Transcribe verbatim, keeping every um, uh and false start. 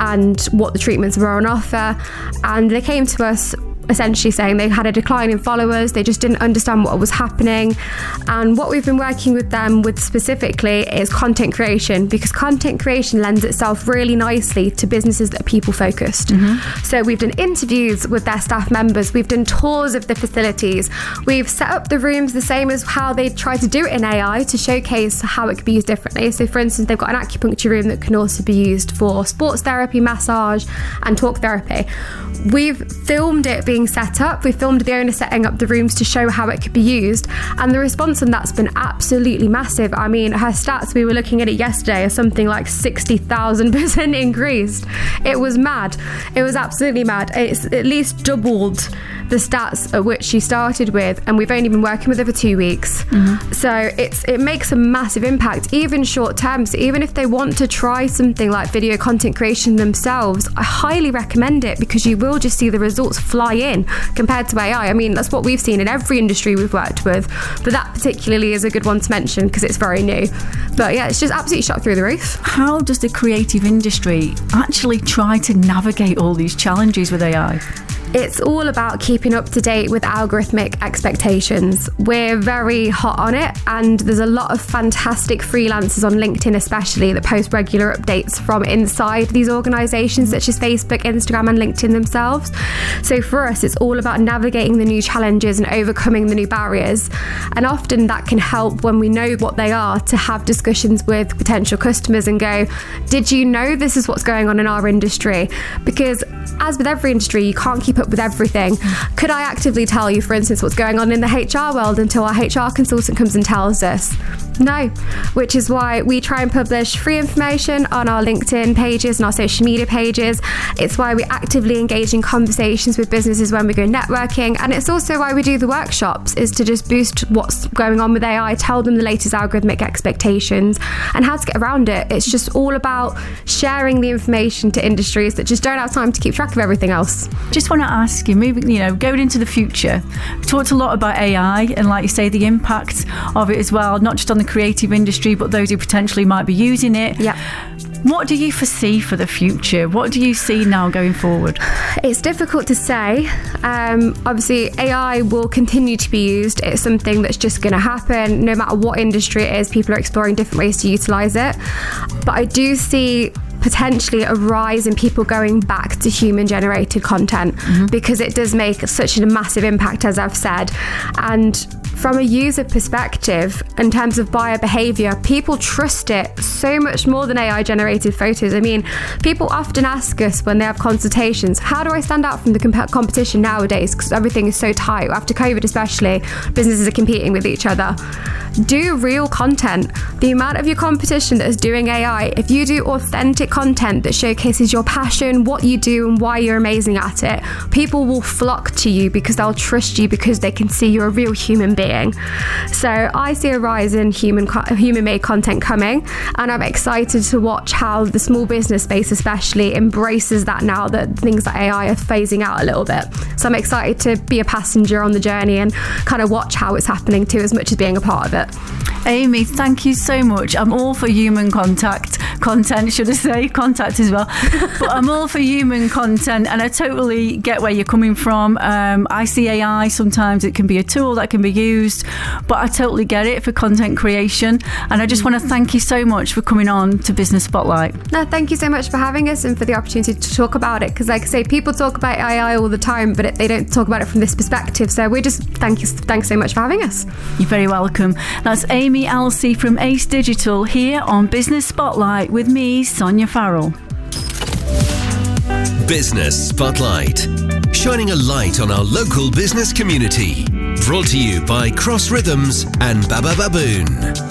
and what the treatments were on offer. And they came to us essentially saying they had a decline in followers, they just didn't understand what was happening. And what we've been working with them with specifically is content creation, because content creation lends itself really nicely to businesses that are people focused. Mm-hmm. So we've done interviews with their staff members, we've done tours of the facilities, we've set up the rooms the same as how they tried to do it in A I to showcase how it could be used differently. So for instance, they've got an acupuncture room that can also be used for sports therapy, massage and talk therapy. We've filmed it being set up. We filmed the owner setting up the rooms to show how it could be used, and the response on that's been absolutely massive. I mean, her stats, we were looking at it yesterday, are something like sixty thousand percent increased. It was mad. It was absolutely mad. It's at least doubled the stats at which she started with, and we've only been working with her for two weeks. Mm-hmm. So it's it makes a massive impact, even short term. So even if they want to try something like video content creation themselves, I highly recommend it, because you will just see the results fly in compared to A I. I mean, that's what we've seen in every industry we've worked with, but that particularly is a good one to mention because it's very new. But yeah, it's just absolutely shot through the roof. How does the creative industry actually try to navigate all these challenges with A I? It's all about keeping up to date with algorithmic expectations. We're very hot on it, and there's a lot of fantastic freelancers on LinkedIn especially that post regular updates from inside these organisations such as Facebook, Instagram and LinkedIn themselves. So for us, it's all about navigating the new challenges and overcoming the new barriers. And often that can help when we know what they are to have discussions with potential customers and go, did you know this is what's going on in our industry? Because as with every industry, you can't keep up with everything. Could I actively tell you, for instance, what's going on in the H R world until our H R consultant comes and tells us? No, which is why we try and publish free information on our LinkedIn pages and our social media pages. It's why we actively engage in conversations with businesses when we go networking, and it's also why we do the workshops, is to just boost what's going on with A I, tell them the latest algorithmic expectations and how to get around it. It's just all about sharing the information to industries that just don't have time to keep track of everything else. Just want to ask you, moving, you know, going into the future, we talked a lot about A I and, like you say, the impact of it as well, not just on the creative industry, but those who potentially might be using it. Yeah. What do you foresee for the future? What do you see now going forward? It's difficult to say. Um, obviously, A I will continue to be used. It's something that's just going to happen. No matter what industry it is, people are exploring different ways to utilise it. But I do see potentially a rise in people going back to human generated content, mm-hmm. because it does make such a massive impact, as I've said. And from a user perspective, in terms of buyer behaviour, people trust it so much more than A I generated photos. I mean, people often ask us when they have consultations, how do I stand out from the comp- competition nowadays? Because everything is so tight. After COVID especially, businesses are competing with each other. Do real content. The amount of your competition that is doing A I, if you do authentic content that showcases your passion, what you do and why you're amazing at it, people will flock to you because they'll trust you because they can see you're a real human being. So I see a rise in human co- human-made content coming, and I'm excited to watch how the small business space especially embraces that now that things like A I are phasing out a little bit. So I'm excited to be a passenger on the journey and kind of watch how it's happening too, as much as being a part of it. Amy, thank you so much. I'm all for human contact, content, should I say, contact as well. But I'm all for human content, and I totally get where you're coming from. Um, I see A I, sometimes it can be a tool that can be used, but I totally get it for content creation. And I just want to thank you so much for coming on to Business Spotlight. No, thank you so much for having us and for the opportunity to talk about it. Because like I say, people talk about A I all the time, but it, they don't talk about it from this perspective. So we just thank you, thanks so much for having us. You're very welcome. That's Amy Alsey from Ace Digital here on Business Spotlight with me, Sonia Farrell. Business Spotlight, shining a light on our local business community. Brought to you by Cross Rhythms and Baba Baboon.